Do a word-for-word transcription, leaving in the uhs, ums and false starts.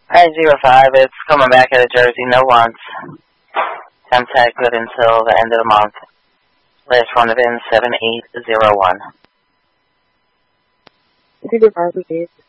Hi, zero five. It's coming back out of Jersey. No wants. Temp tag good until the end of the month. Last one of in seven eight zero one. Zero five, please.